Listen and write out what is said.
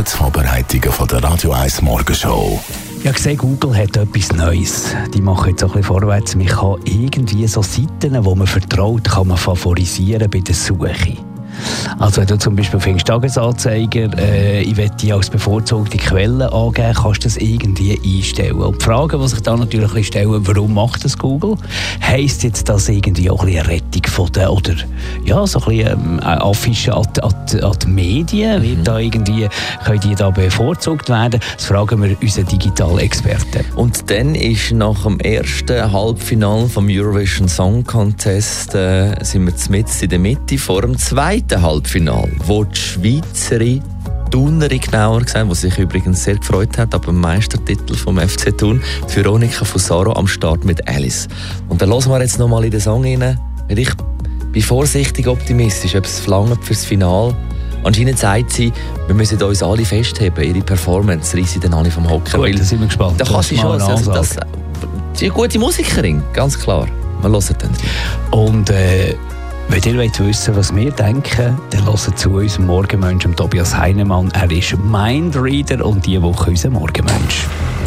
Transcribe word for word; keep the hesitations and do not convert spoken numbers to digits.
Morgensvorbereitungen von der Radio eins Morgenshow. Ich habe gesehen, Google hat etwas Neues. Die machen jetzt ein bisschen vorwärts. Man kann irgendwie so Seiten, die man vertraut, kann man favorisieren bei der Suche. Also wenn du zum Beispiel findest, Tagesanzeiger, äh, ich will die als bevorzugte Quelle angeben, kannst du das irgendwie einstellen. Und die Frage, die sich da natürlich ein bisschen stellen, warum macht das Google? Heisst jetzt das irgendwie auch ein bisschen eine Rettung von den, oder ja, so ein bisschen ähm, Affische an, an, an die Medien? Mhm. Da irgendwie, können die da bevorzugt werden? Das fragen wir unseren digitalen Experten. Und dann ist nach dem ersten Halbfinale vom Eurovision Song Contest äh, sind wir mitten in der Mitte vor dem zweiten Halbfinale, wo die Schweizerin Thunerin genauer gesagt, die sich übrigens sehr gefreut hat, aber den Meistertitel vom F C Thun, die Veronika Fusaro am Start mit Alice. Und dann hören wir jetzt noch mal in den Song rein. Ich bin vorsichtig optimistisch, ob es verlangt fürs Finale. Anscheinend sagt sie, wir müssen uns alle festheben, ihre Performance reissen dann alle vom Hocker. Gut, da sind wir gespannt. Da kann sie schon, also das, das ist eine gute Musikerin, ganz klar. Wir hören dann. Und äh, wenn ihr wollt wissen, was wir denken, dann hört zu unserem Morgenmensch, Tobias Heinemann. Er ist Mindreader und diese Woche unser Morgenmensch.